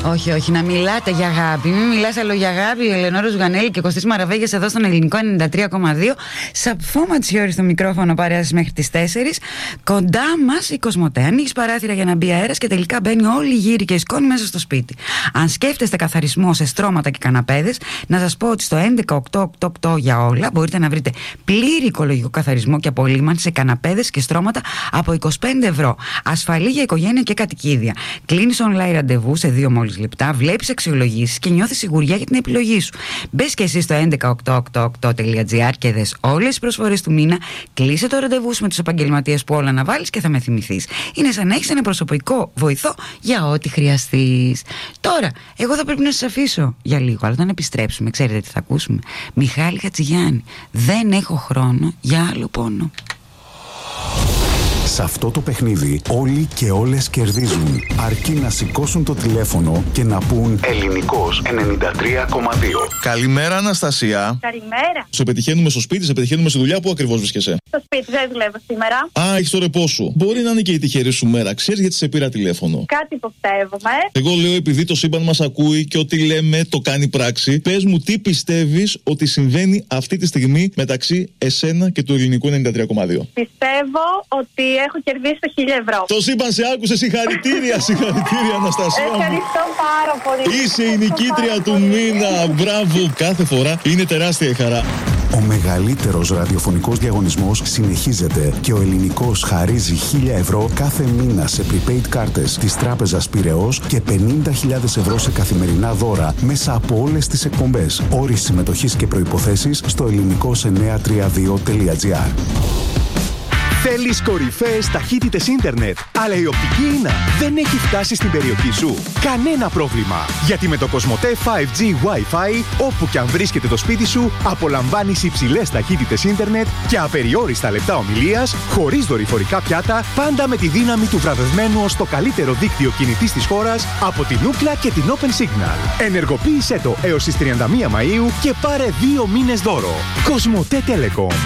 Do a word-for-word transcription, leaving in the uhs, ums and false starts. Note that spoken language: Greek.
Όχι, όχι, να μιλάτε για αγάπη. Μην μιλάς άλλο για αγάπη. Ελενόρα Ζουγανέλη και Κωστής Μαραβέγιας εδώ στον Ελληνικό ενενήντα τρία κόμμα δύο. Σαφώ Ματσιόρι στο μικρόφωνο, παρέας μέχρι τις τέσσερις. Κοντά μας η Κοσμοτέ. Ανοίγεις παράθυρα για να μπει αέρας και τελικά μπαίνει όλη η γύρι και η σκόνη μέσα στο σπίτι. Αν σκέφτεστε καθαρισμό σε στρώματα και καναπέδες, να σας πω ότι στο έντεκα οκτώ οκτώ οκτώ για όλα μπορείτε να βρείτε πλήρη οικολογικό καθαρισμό και απολύμανση σε καναπέδες και στρώματα από είκοσι πέντε ευρώ. Ασφαλή για οικογένεια και κατοικίδια. Κλείνεις online ραντεβού σε δύο μόλις λεπτά, βλέπεις αξιολογήσεις και νιώθεις σιγουριά για την επιλογή σου. Μπες και εσύ στο έντεκα οκτώ οκτώ οκτώ τελεία τζι άρ και δες όλες τις προσφορές του μήνα. Κλείσε το ραντεβού σου με τους επαγγελματίες που όλα να βάλεις και θα με θυμηθείς. Είναι σαν να έχεις ένα προσωπικό βοηθό για ό,τι χρειαστείς. Τώρα, εγώ θα πρέπει να σας αφήσω για λίγο, αλλά όταν επιστρέψουμε, ξέρετε τι θα ακούσουμε? Μιχάλη Χατζηγιάννη. Δεν έχω χρόνο για άλλο πόνο. Σε αυτό το παιχνίδι όλοι και όλες κερδίζουν, αρκεί να σηκώσουν το τηλέφωνο και να πούν Ελληνικός ενενήντα τρία κόμμα δύο. Καλημέρα, Αναστασία. Καλημέρα. Σε πετυχαίνουμε στο σπίτι, σε πετυχαίνουμε στη δουλειά. Πού ακριβώς βρίσκεσαι? Στο σπίτι, δεν δουλεύω σήμερα. Α, έχεις το ρεπό σου. Μπορεί να είναι και η τυχερή σου μέρα. Ξέρεις γιατί σε πήρα τηλέφωνο? Κάτι υποψεύομαι. Εγώ λέω, επειδή το σύμπαν μας ακούει και ό,τι λέμε το κάνει πράξη, πες μου τι πιστεύεις ότι συμβαίνει αυτή τη στιγμή μεταξύ εσένα και του Ελληνικού ενενήντα τρία κόμμα δύο. Πιστεύω ότι έχω κερδίσει το χίλια ευρώ. Το σύμπαν σε άκουσε, συγχαρητήρια, συγχαρητήρια, Αναστασία. Ευχαριστώ πάρα πολύ. Είσαι η νικήτρια του μήνα. Μπράβο, κάθε φορά είναι τεράστια η χαρά. Ο μεγαλύτερος ραδιοφωνικός διαγωνισμός συνεχίζεται και ο Ελληνικός χαρίζει χίλια ευρώ κάθε μήνα σε prepaid κάρτες της Τράπεζας Πειραιώς και πενήντα χιλιάδες ευρώ σε καθημερινά δώρα μέσα από όλες τις εκπομπές. Όροι συμμετοχής και προϋποθέσεις στο ελληνικός εννιακόσια τριάντα δύο τελεία τζι άρ. Θέλεις κορυφαίες ταχύτητες ίντερνετ, αλλά η οπτική ίνα δεν έχει φτάσει στην περιοχή σου? Κανένα πρόβλημα, γιατί με το Κοσμοτέ φάιβ τζι Wi-Fi, όπου και αν βρίσκεται το σπίτι σου, απολαμβάνεις υψηλές ταχύτητες ίντερνετ και απεριόριστα λεπτά ομιλίας, χωρίς δορυφορικά πιάτα, πάντα με τη δύναμη του βραβευμένου ως το καλύτερο δίκτυο κινητής της χώρας από την Ookla και την Open Signal. Ενεργοποίησέ το έως τις τριάντα μία Μαΐου και πάρε δύο μήνες δώρο. Κοσμοτέ Telecom.